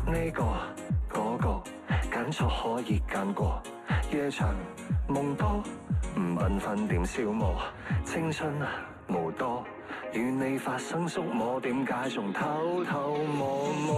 呢個嗰個揀錯可以揀過，夜長夢多，唔繽紛點消磨，青春無多，與你發生觸摸，點解仲偷偷摸摸？